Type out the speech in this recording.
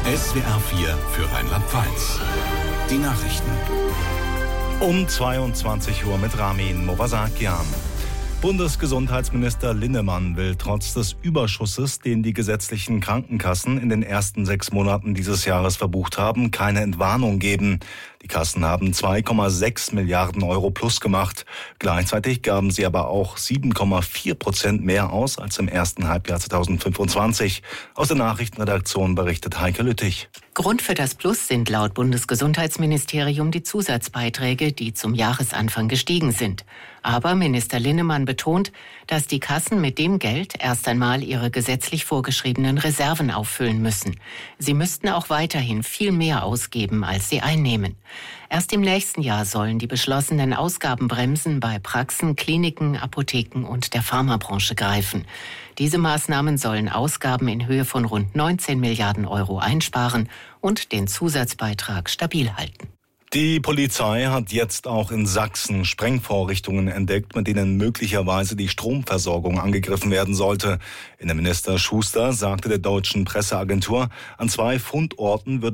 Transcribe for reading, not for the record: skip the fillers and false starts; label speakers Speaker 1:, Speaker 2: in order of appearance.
Speaker 1: SWR 4 für Rheinland-Pfalz. Die Nachrichten.
Speaker 2: Um 22 Uhr mit Ramin Movasakian. Bundesgesundheitsminister Linnemann will trotz des Überschusses, den die gesetzlichen Krankenkassen in den ersten 6 Monaten dieses Jahres verbucht haben, keine Entwarnung geben. Die Kassen haben 2,6 Milliarden Euro plus gemacht. Gleichzeitig gaben sie aber auch 7,4% mehr aus als im ersten Halbjahr 2025. Aus der Nachrichtenredaktion berichtet Heike Lüttich.
Speaker 3: Grund für das Plus sind laut Bundesgesundheitsministerium die Zusatzbeiträge, die zum Jahresanfang gestiegen sind. Aber Minister Linnemann betont, dass die Kassen mit dem Geld erst einmal ihre gesetzlich vorgeschriebenen Reserven auffüllen müssen. Sie müssten auch weiterhin viel mehr ausgeben, als sie einnehmen. Erst im nächsten Jahr sollen die beschlossenen Ausgabenbremsen bei Praxen, Kliniken, Apotheken und der Pharmabranche greifen. Diese Maßnahmen sollen Ausgaben in Höhe von rund 19 Milliarden Euro einsparen und den Zusatzbeitrag stabil halten.
Speaker 2: Die Polizei hat jetzt auch in Sachsen Sprengvorrichtungen entdeckt, mit denen möglicherweise die Stromversorgung angegriffen werden sollte. Innenminister Schuster sagte der deutschen Presseagentur, an 2 Fundorten würde